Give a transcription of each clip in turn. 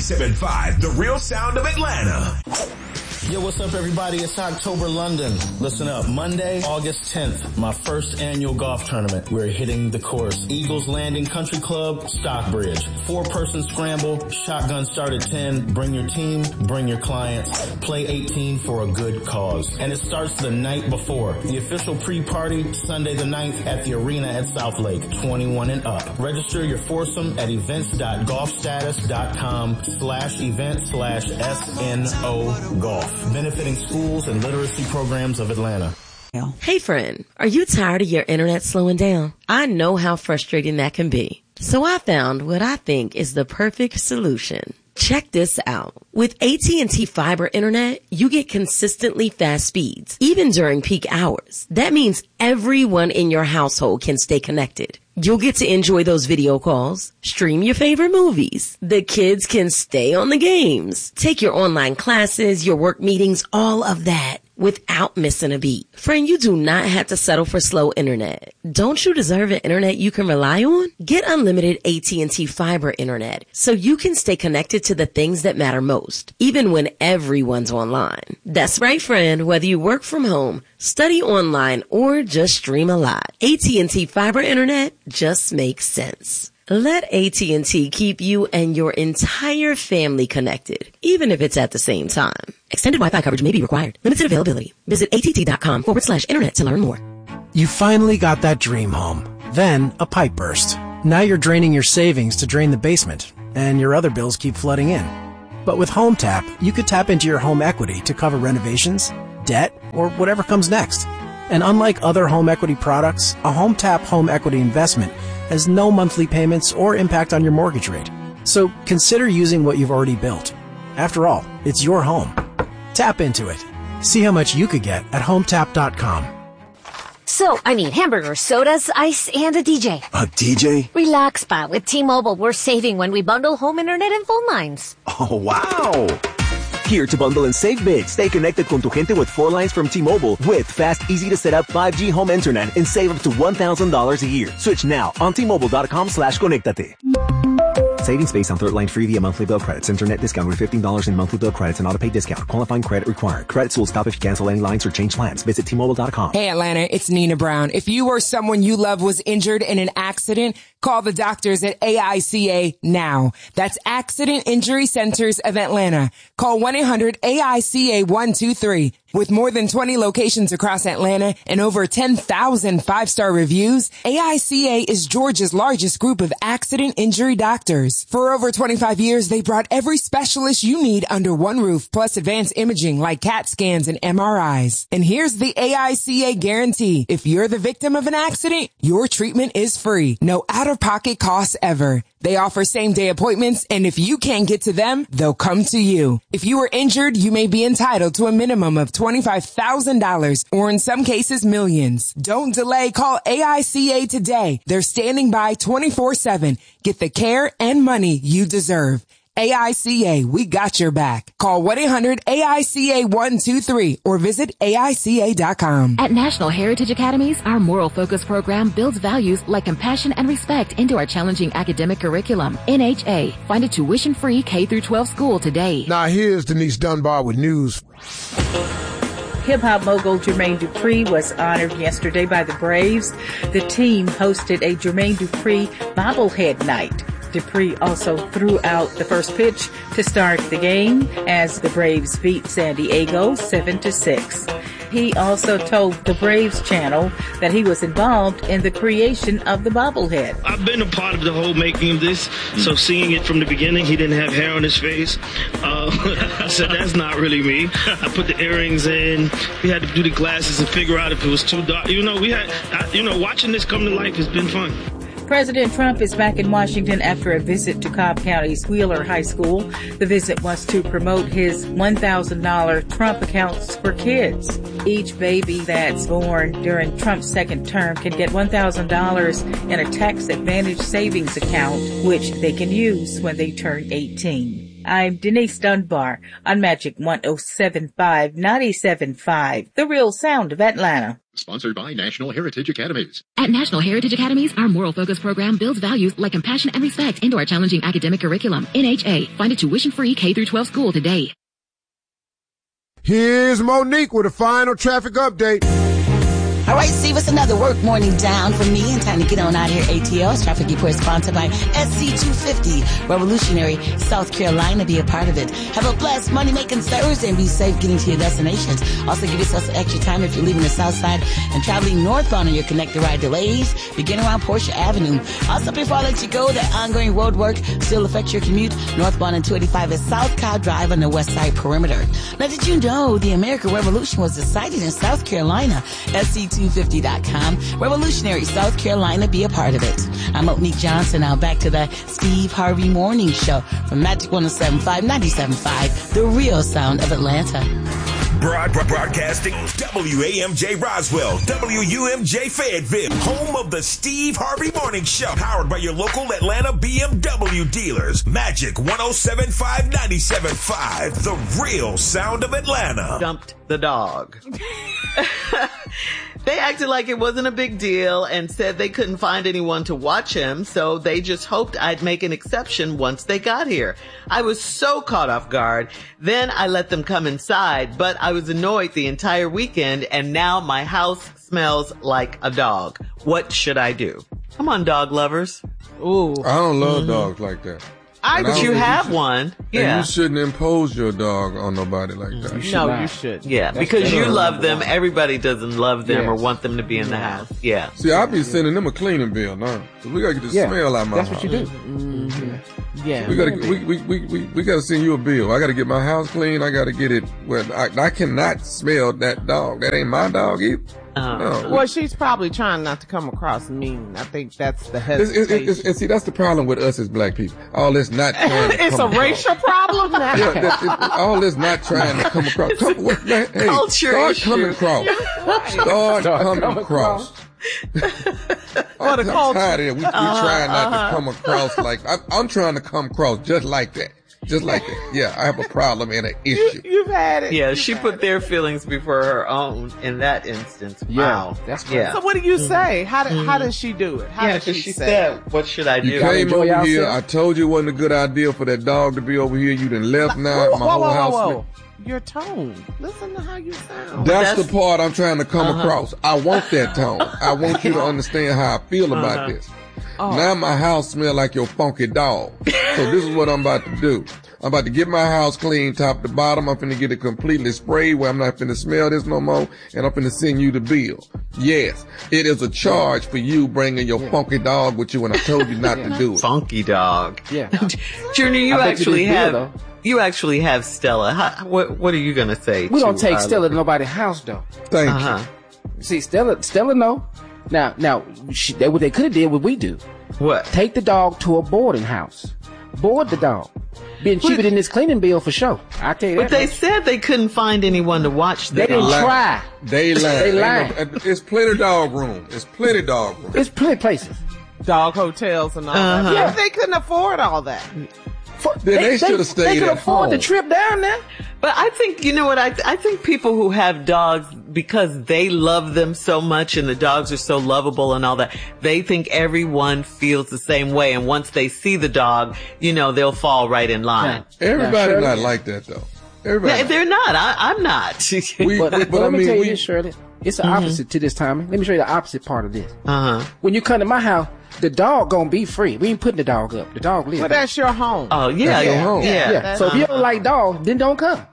97.5, the real sound of Atlanta. Yo, what's up, everybody? It's October London. Listen up. Monday, August 10th, my first annual golf tournament. We're hitting the course. Eagles Landing Country Club, Stockbridge. 4-person scramble, shotgun start at 10. Bring your team, bring your clients. Play 18 for a good cause. And it starts the night before. The official pre-party, Sunday the 9th at the arena at Southlake, 21 and up. Register your foursome at events.golfstatus.com/event/SNO golf. Benefiting schools and literacy programs of Atlanta. Hey friend, are you tired of your internet slowing down? I know how frustrating that can be. So I found what I think is the perfect solution. Check this out. With AT&T Fiber Internet, you get consistently fast speeds, even during peak hours. That means everyone in your household can stay connected. You'll get to enjoy those video calls, stream your favorite movies. The kids can stay on the games, take your online classes, your work meetings, all of that without missing a beat. Friend, you do not have to settle for slow internet. Don't you deserve an internet you can rely on? Get unlimited AT&T Fiber Internet so you can stay connected to the things that matter most, even when everyone's online. That's right, friend. Whether you work from home, study online, or just stream a lot, AT&T Fiber Internet just makes sense. Let AT&T keep you and your entire family connected, even if it's at the same time. Extended Wi-Fi coverage may be required. Limited availability. Visit att.com/internet to learn more. You finally got that dream home. Then a pipe burst. Now you're draining your savings to drain the basement, and your other bills keep flooding in. But with Home Tap, you could tap into your home equity to cover renovations, debt, or whatever comes next. And unlike other home equity products, a Home Tap home equity investment has no monthly payments or impact on your mortgage rate. So consider using what you've already built. After all, it's your home. Tap into it. See how much you could get at HomeTap.com. So, I need hamburgers, sodas, ice, and a DJ. A DJ? Relax, pa. With T-Mobile, we're saving when we bundle home internet and phone lines. Oh, wow! Here to bundle and save big. Stay connected con tu gente with 4 lines from T-Mobile with fast, easy-to-set-up 5G home internet and save up to $1,000 a year. Switch now on T-Mobile.com/conectate. Savings based on third line free via monthly bill credits. Internet discount with $15 in monthly bill credits and auto pay discount. Qualifying credit required. Credits will stop if you cancel any lines or change plans. Visit T-Mobile.com. Hey Atlanta, it's Nina Brown. If you or someone you love was injured in an accident, call the doctors at AICA now. That's Accident Injury Centers of Atlanta. Call 1-800-AICA-123. With more than 20 locations across Atlanta and over 10,000 5-star reviews, AICA is Georgia's largest group of accident injury doctors. For over 25 years, they brought every specialist you need under one roof, plus advanced imaging like CAT scans and MRIs. And here's the AICA guarantee. If you're the victim of an accident, your treatment is free. No out-of-pocket costs ever. They offer same-day appointments, and if you can't get to them, they'll come to you. If you were injured, you may be entitled to a minimum of $25,000, or in some cases, millions. Don't delay. Call AICA today. They're standing by 24/7. Get the care and money you deserve. AICA, we got your back. Call 1-800-AICA-123 or visit AICA.com. At National Heritage Academies, our moral focus program builds values like compassion and respect into our challenging academic curriculum. NHA, find a tuition-free K-12 school today. Now here's Denise Dunbar with news. Hip-hop mogul Jermaine Dupri was honored yesterday by the Braves. The team hosted a Jermaine Dupri bobblehead night. Dupri also threw out the first pitch to start the game as the Braves beat San Diego 7-6. He also told the Braves channel that he was involved in the creation of the bobblehead. I've been a part of the whole making of this, so seeing it from the beginning, he didn't have hair on his face. I said, that's not really me. I put the earrings in. We had to do the glasses and figure out if it was too dark. Watching this come to life has been fun. President Trump is back in Washington after a visit to Cobb County's Wheeler High School. The visit was to promote his $1,000 Trump accounts for kids. Each baby that's born during Trump's second term can get $1,000 in a tax advantage savings account, which they can use when they turn 18. I'm Denise Dunbar on Magic 107.5, 97.5, the real sound of Atlanta. Sponsored by National Heritage Academies. At National Heritage Academies, our moral focus program builds values like compassion and respect into our challenging academic curriculum. NHA. Find a tuition-free K-12 school today. Here's Monique with a final traffic update. All right, Steve, it's another work morning down for me and time to get on out here. ATL's traffic report sponsored by SC250 Revolutionary, South Carolina. Be a part of it. Have a blessed money-making Thursday and be safe getting to your destinations. Also, give yourself some extra time if you're leaving the south side and traveling northbound on your connected ride delays. Begin around Portia Avenue. Also, before I let you go, that ongoing road work still affects your commute. Northbound and 285 at South Cow Drive on the west side perimeter. Now, did you know the American Revolution was decided in South Carolina? SC250.com. Revolutionary, South Carolina. Be a part of it. I'm Monique Johnson. Now back to the Steve Harvey Morning Show from Magic 107.5, 97.5, the real sound of Atlanta. Broadcasting WAMJ Roswell, WUMJ Fayetteville, home of the Steve Harvey Morning Show, powered by your local Atlanta BMW dealers. Magic 107.5, 97.5, the real sound of Atlanta. Dumped the dog. They acted like it wasn't a big deal and said they couldn't find anyone to watch him, so they just hoped I'd make an exception once they got here. I was so caught off guard. Then I let them come inside, but I was annoyed the entire weekend, and now my house smells like a dog. What should I do? Come on, dog lovers. Ooh. I don't love dogs like that. But you have one. Yeah. And you shouldn't impose your dog on nobody like that. You should. Yeah, because you love them. Everybody doesn't love them or want them to be in the house. Yeah. See, I'll be sending them a cleaning bill now. We gotta get the smell out of my house. That's what you do. Mm-hmm. Yeah. We gotta send you a bill. I gotta get my house clean. I gotta get it where I cannot smell that dog. That ain't my dog either. No. Well, she's probably trying not to come across mean. I think that's the hesitation. And see, that's the problem with us as black people. All this not trying to it's come a racial problem now. Yeah, all this not trying to come across. Start coming across. Start coming across. I'm tired of it. We trying not to come across like I'm trying to come across just like that. Just like that. Yeah, I have a problem and an issue. You've had it. Yeah, she put their feelings before her own in that instance. Wow. That's right. So what do you say? How does she do it? How does she say? What should I do? You came over here. I told you it wasn't a good idea for that dog to be over here. You done left now. My whole house. Whoa. Your tone. Listen to how you sound. That's the part I'm trying to come across. I want that tone. I want you to understand how I feel about this. Now my house smell like your funky dog. So this is what I'm about to do. I'm about to get my house clean top to bottom. I'm finna get it completely sprayed where I'm not finna smell this no more. And I'm finna send you the bill. Yes, it is a charge for you bringing your funky dog with you, and I told you not to do it. Funky dog. Yeah. Junior, you actually have Stella. What are you gonna say? We don't take Stella to nobody's house though. Thank you. See, Stella, no. Now, what they could have did what we do. What? Take the dog to a boarding house. Board the dog. Being cheaper than this cleaning bill for sure. I tell you that. But they said they couldn't find anyone to watch them. They didn't try. They lied. It's plenty dog room. It's plenty places. Dog hotels and all that. Yeah, they couldn't afford all that. They should have stayed at home. They could afford the trip down there. But I think, you know what, I think people who have dogs, because they love them so much and the dogs are so lovable and all that, they think everyone feels the same way. And once they see the dog, they'll fall right in line. Yeah. Everybody's not like that though. Everybody. They're not. I'm not. But let me tell you this, Shirley. It's the opposite to this, Tommy. Let me show you the opposite part of this. When you come to my house, the dog gonna be free. We ain't putting the dog up. The dog lives. Well, that's your home. Oh, yeah. That's your home. Yeah. So if you don't like dogs, then don't come.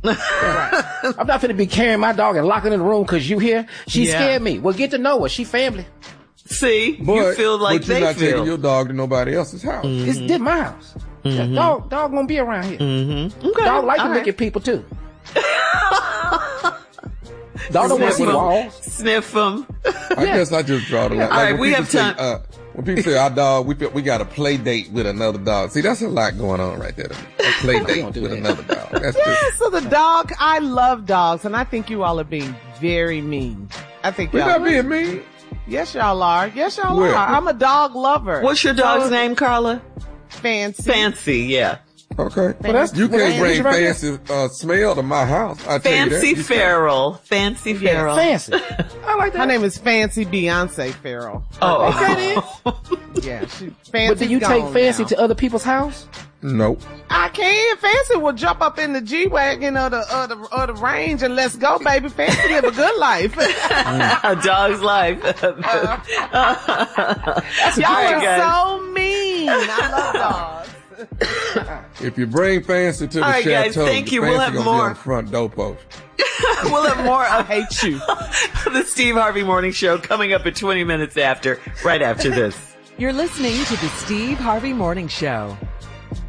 I'm not finna be carrying my dog and locking in the room because you here. She scared me. Well, get to know her. She family. See, you feel like but you're not taking your dog to nobody else's house. This my house. Dog gonna be around here. Okay. Dog like to look at people too. Dog don't want to see walls. Sniff them. I guess I just draw the line. All right, we have time. When people say our dog, we got a play date with another dog. See, that's a lot going on right there. A play date with another dog. So the dog, I love dogs, and I think you all are being very mean. I think we're not being mean. Yes, y'all are. Are. I'm a dog lover. What's your dog's name, Carla? Fancy. Fancy, yeah. Okay. Well, you can't bring fancy smell to my house. I tell you that. Fancy Farrell. Fancy Farrell. Fancy. I like that. Her name is Fancy Beyonce Farrell. Oh. Okay. Yeah, she fancy. But do you take Fancy to other people's house? Nope. I can. Fancy will jump up in the G-Wagon or the range and let's go, baby. Fancy live a good life. A dog's life. Y'all are so mean. I love dogs. If you bring Fancy to the chateau, guys, thank you. Fancy We'll have gonna more. be on the front door post. We'll have more. I hate you. The Steve Harvey Morning Show coming up at 20 minutes after, right after this. You're listening to the Steve Harvey Morning Show.